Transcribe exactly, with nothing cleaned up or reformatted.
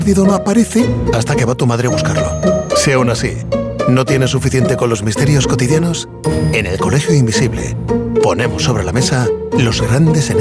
perdido no aparece hasta que va tu madre a buscarlo. Si aún así no tienes suficiente con los misterios cotidianos, en el Colegio Invisible ponemos sobre la mesa los grandes enigmas